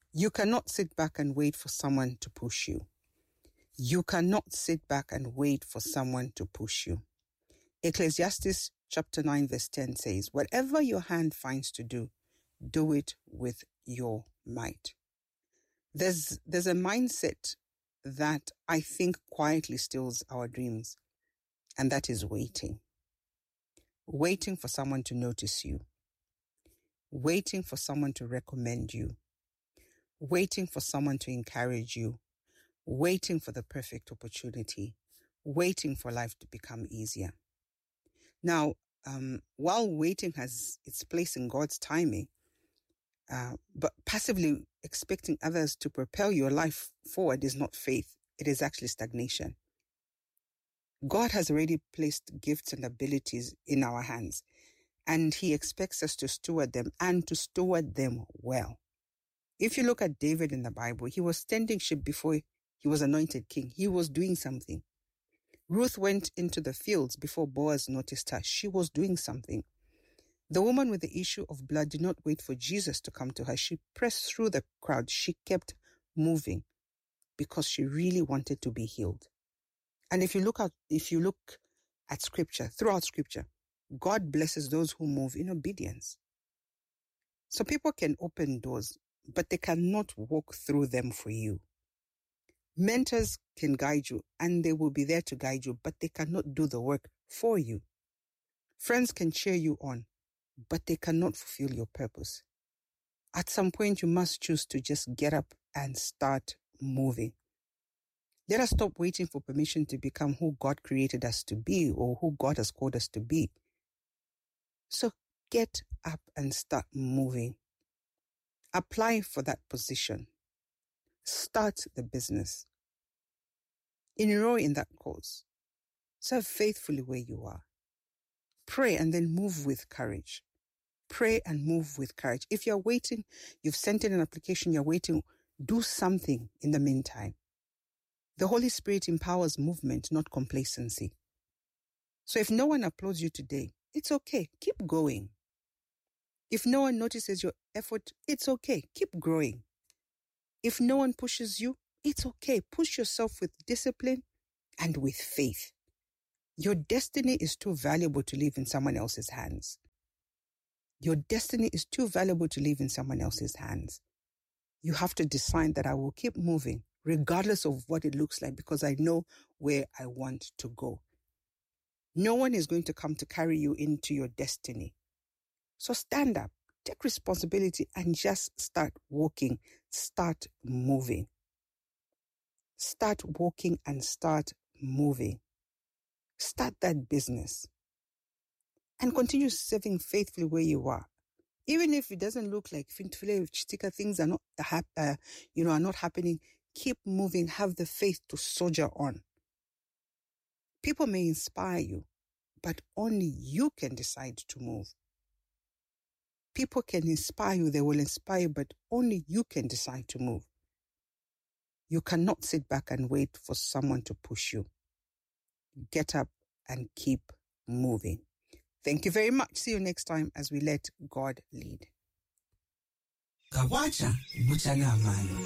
You cannot sit back and wait for someone to push you. You cannot sit back and wait for someone to push you. Ecclesiastes chapter 9 verse 10 says, whatever your hand finds to do, do it with your might. There's a mindset that I think quietly steals our dreams, and that is waiting. Waiting for someone to notice you. Waiting for someone to recommend you. Waiting for someone to encourage you. Waiting for the perfect opportunity. Waiting for life to become easier. Now, while waiting has its place in God's timing, but passively expecting others to propel your life forward is not faith. It is actually stagnation. God has already placed gifts and abilities in our hands, and He expects us to steward them and to steward them well. If you look at David in the Bible, he was tending sheep before he was anointed king. He was doing something. Ruth went into the fields before Boaz noticed her. She was doing something. The woman with the issue of blood did not wait for Jesus to come to her. She pressed through the crowd. She kept moving because she really wanted to be healed. And if you look at Scripture, throughout Scripture, God blesses those who move in obedience. So people can open doors, but they cannot walk through them for you. Mentors can guide you, and they will be there to guide you, but they cannot do the work for you. Friends can cheer you on, but they cannot fulfill your purpose. At some point, you must choose to just get up and start moving. Let us stop waiting for permission to become who God created us to be or who God has called us to be. So get up and start moving. Apply for that position. Start the business. Enroll in that cause. Serve faithfully where you are. Pray and then move with courage. Pray and move with courage. If you're waiting, you've sent in an application, you're waiting, do something in the meantime. The Holy Spirit empowers movement, not complacency. So if no one applauds you today, it's okay. Keep going. If no one notices your effort, it's okay. Keep growing. If no one pushes you, it's okay. Push yourself with discipline and with faith. Your destiny is too valuable to leave in someone else's hands. Your destiny is too valuable to leave in someone else's hands. You have to decide that I will keep moving regardless of what it looks like because I know where I want to go. No one is going to come to carry you into your destiny. So stand up, take responsibility, and just start walking, start moving. Start walking and start moving. Start that business. And continue serving faithfully where you are. Even if it doesn't look like things are not happening, keep moving, have the faith to soldier on. People may inspire you, but only you can decide to move. People can inspire you, they will inspire you, but only you can decide to move. You cannot sit back and wait for someone to push you. Get up and keep moving. Thank you very much. See you next time as we let God lead. Kawacha,